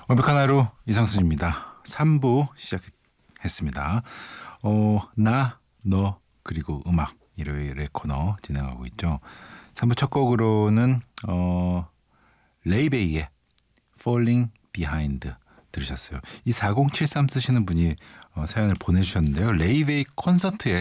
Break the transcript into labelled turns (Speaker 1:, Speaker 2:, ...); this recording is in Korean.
Speaker 1: 완벽한 하루 이상순입니다. 3부 시작했습니다. 나, 너, 그리고 음악 일요일의 코너 진행하고 있죠. 3부 첫 곡으로는 레이베이의 Falling Behind 들으셨어요. 이 4073 쓰시는 분이 사연을 보내주셨는데요. 레이베이 콘서트에